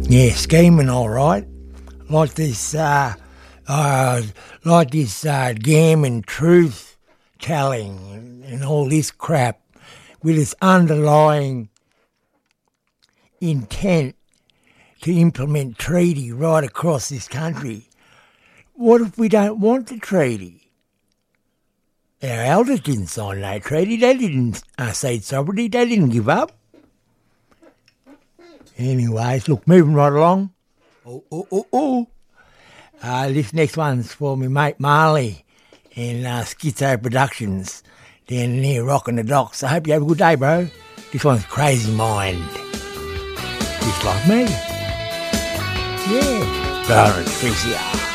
Yeah, scheming, all right. Like this, gammon truth telling and all this crap with its underlying intent to implement treaty right across this country. What if we don't want the treaty? Our elders didn't sign no treaty. They didn't cede sovereignty. They didn't give up. Anyways, look, moving right along. This next one's for me mate Marley in Schizo Productions down near Rockin' the Docks. I hope you have a good day, bro. This one's Crazy Mind. Just like me. Yeah. Lawrence 3CR.